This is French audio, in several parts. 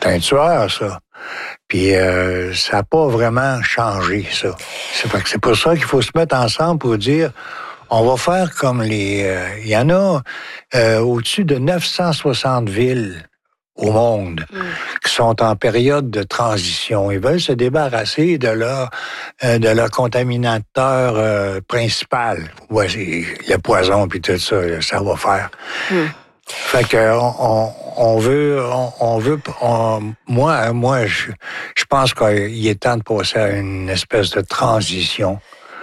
C'est un tueur, ça. Puis ça n'a pas vraiment changé, ça. C'est pour ça qu'il faut se mettre ensemble pour dire, on va faire comme il y en a au-dessus de 960 villes au monde qui sont en période de transition. Ils veulent se débarrasser de leur contaminateur principal. Voici le poison puis tout ça, ça va faire. Fait que moi, je pense qu'il est temps de passer à une espèce de transition.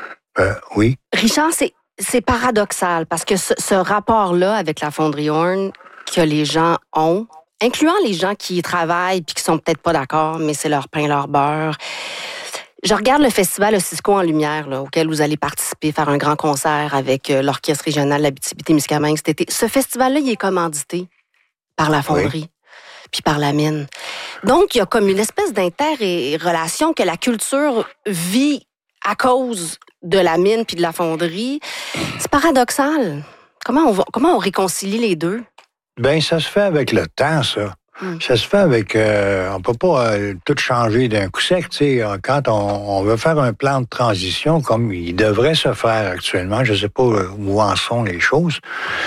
Oui. Richard, c'est paradoxal parce que ce rapport-là avec la Fonderie Horn que les gens ont, incluant les gens qui y travaillent puis qui sont peut-être pas d'accord, mais c'est leur pain, leur beurre. Je regarde le festival Cisco en Lumière, là, auquel vous allez participer, faire un grand concert avec l'Orchestre régional de l'Abitibi-Témiscamingue cet été. Ce festival-là, il est commandité par la fonderie puis par la mine. Donc, il y a comme une espèce d'interrelation que la culture vit à cause de la mine puis de la fonderie. C'est paradoxal. Comment on réconcilie les deux? Ben, ça se fait avec le temps, ça. Ça se fait avec... on peut pas tout changer d'un coup sec, tu sais. Quand on veut faire un plan de transition, comme il devrait se faire actuellement, je sais pas où en sont les choses,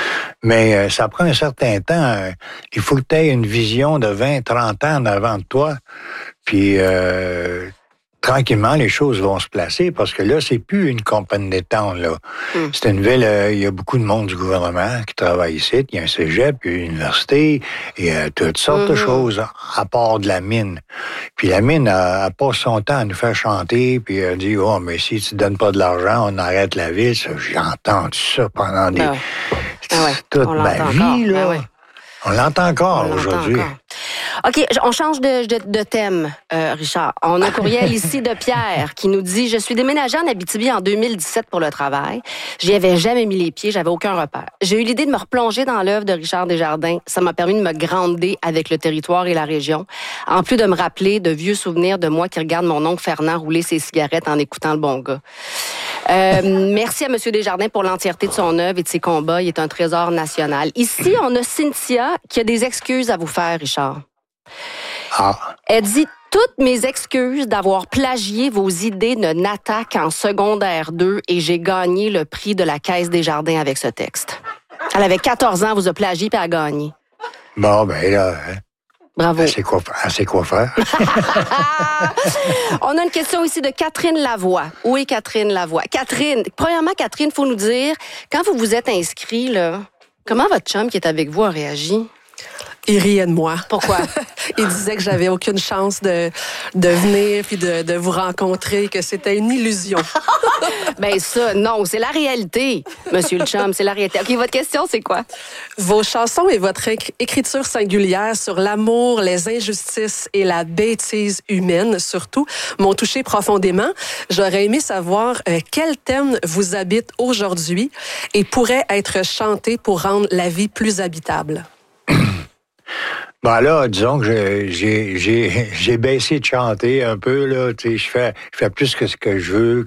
mais ça prend un certain temps. Il faut que tu aies une vision de 20, 30 ans en avant de toi. Puis... tranquillement, les choses vont se placer parce que là, c'est plus une compagnie d'étang, là. C'est une ville, il y a beaucoup de monde du gouvernement qui travaille ici. Il y a un cégep, il y a une université, il y a toutes sortes de choses à part de la mine. Puis la mine, elle passe son temps à nous faire chanter, puis elle dit, oh, mais si tu donnes pas de l'argent, on arrête la ville. Ça, j'ai entendu ça pendant toute ma vie, là. On l'entend encore aujourd'hui. OK, on change de thème, Richard. On a un courriel ici de Pierre qui nous dit « Je suis déménagé en Abitibi en 2017 pour le travail. J'y avais jamais mis les pieds, j'avais aucun repère. J'ai eu l'idée de me replonger dans l'œuvre de Richard Desjardins. Ça m'a permis de me grounder avec le territoire et la région, en plus de me rappeler de vieux souvenirs de moi qui regarde mon oncle Fernand rouler ses cigarettes en écoutant le bon gars. Merci à M. Desjardins pour l'entièreté de son œuvre et de ses combats. Il est un trésor national. Ici, on a Cynthia qui a des excuses à vous faire, Richard. Elle dit « Toutes mes excuses d'avoir plagié vos idées de NATAQ en secondaire 2 et j'ai gagné le prix de la Caisse Desjardins avec ce texte. » Elle avait 14 ans, vous a plagié puis elle a gagné. Bon, ben là... Bravo. Elle sait quoi faire. On a une question ici de Catherine Lavoie. Où est Catherine Lavoie? Premièrement, Catherine, il faut nous dire, quand vous vous êtes inscrit, là, comment votre chum qui est avec vous a réagi? Il riait de moi. Pourquoi? Il disait que j'avais aucune chance de venir puis de vous rencontrer, que c'était une illusion. Ben ça, non, c'est la réalité, monsieur le chum, c'est la réalité. OK, votre question, c'est quoi? Vos chansons et votre écriture singulière sur l'amour, les injustices et la bêtise humaine, surtout, m'ont touché profondément. J'aurais aimé savoir quel thème vous habite aujourd'hui et pourrait être chanté pour rendre la vie plus habitable. Ben là, disons que j'ai baissé de chanter un peu, là. Tu sais, je fais plus que ce que je veux,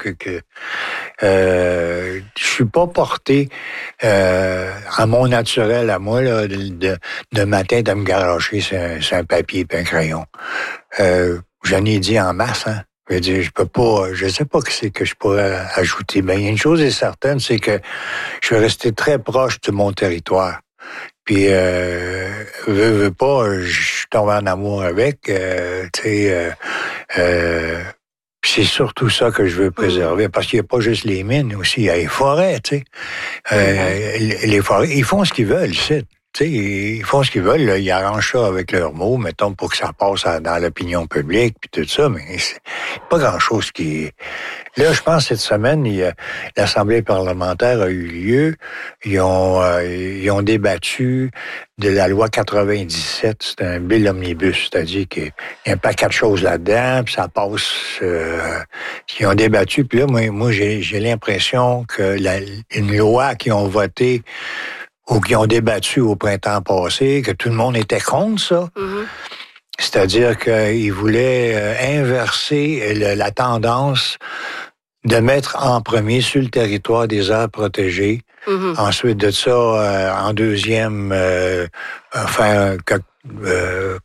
je suis pas porté à mon naturel, à moi, là, de matin de me garocher sur un papier et un crayon. J'en ai dit en masse, hein. Je veux dire, je sais pas ce que je pourrais ajouter. Ben, il y a une chose est certaine, c'est que je vais rester très proche de mon territoire. Puis, veux pas, je tombe en amour avec, tu sais, c'est surtout ça que je veux préserver, parce qu'il n'y a pas juste les mines aussi, il y a les forêts, tu sais. Les forêts, ils font ce qu'ils veulent, ici. Tu sais, ils font ce qu'ils veulent, là, ils arrangent ça avec leurs mots, mettons, pour que ça passe dans l'opinion publique, puis tout ça, mais c'est pas grand-chose qui... Là, je pense, cette semaine, l'Assemblée parlementaire a eu lieu, ils ont débattu de la loi 97, c'est un bill omnibus, c'est-à-dire qu'il y a un paquet de choses là-dedans, puis ça passe... ils ont débattu, puis là, moi j'ai l'impression que une loi qu'ils ont votée ou qui ont débattu au printemps passé, que tout le monde était contre ça. Mm-hmm. C'est-à-dire qu'ils voulaient inverser la tendance de mettre en premier sur le territoire des aires protégées. Mm-hmm. Ensuite de ça, en deuxième, faire